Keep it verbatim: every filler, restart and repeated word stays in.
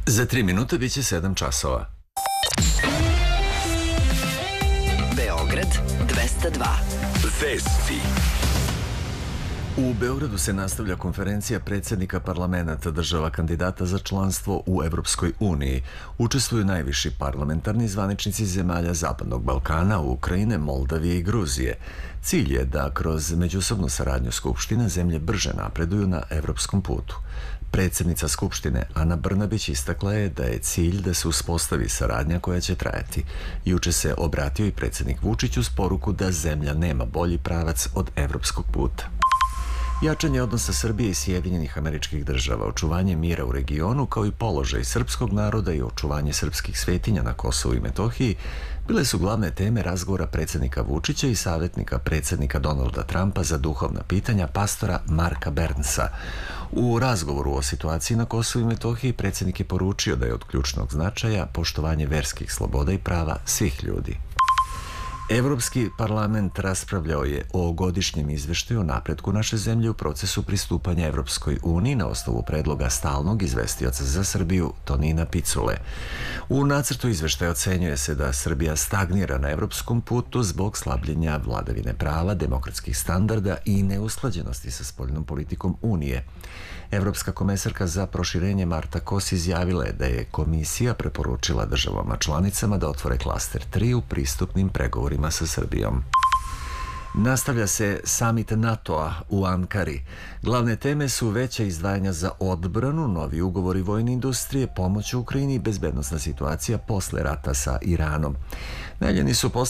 Za tri minute bit će sedam časova. Beograd dvesta dva. Vesti. U Beogradu se nastavlja konferencija predsjednika parlamenta država kandidata za članstvo u Evropskoj uniji. Učestvuju najviši parlamentarni zvaničnici zemalja Zapadnog Balkana, Ukrajine, Moldavije i Gruzije. Cilj je da kroz međusobnu saradnju Skupštine zemlje brže napreduju na evropskom putu. Predsjednica Skupštine Ana Brnabić istakla je da je cilj da se uspostavi saradnja koja će trajati. Juče se obratio i predsjednik Vučić uz poruku da zemlja nema bolji pravac od evropskog puta. Jačanje odnosa Srbije i Sjedinjenih Američkih Država, očuvanje mira u regionu kao i položaj srpskog naroda i očuvanje srpskih svetinja na Kosovu i Metohiji bile su glavne teme razgovora predsjednika Vučića i savjetnika predsjednika Donalda Trumpa za duhovna pitanja pastora Marka Bernsa. U razgovoru o situaciji na Kosovu i Metohiji predsjednik je poručio da je od ključnog značaja poštovanje verskih sloboda i prava svih ljudi. Evropski parlament raspravljao je o godišnjem izveštaju o napretku naše zemlje u procesu pristupanja Evropskoj uniji na osnovu predloga stalnog izvestioca za Srbiju Tonina Picule. U nacrtu izveštaja ocenjuje se da Srbija stagnira na evropskom putu zbog slabljenja vladavine prava, demokratskih standarda i neusklađenosti sa spoljnom politikom Unije. Evropska komesarka za proširenje Marta Kos izjavila je da je komisija preporučila državama članicama da otvore klaster tri u pristupnim pregovorima sa Srbijom. Nastavlja se samit NATO-a u Ankari. Glavne teme su veća izdvajanja za odbranu, novi ugovori vojne industrije, pomoć Ukrajini i bezbednosna situacija posle rata sa Iranom. Najavljeni su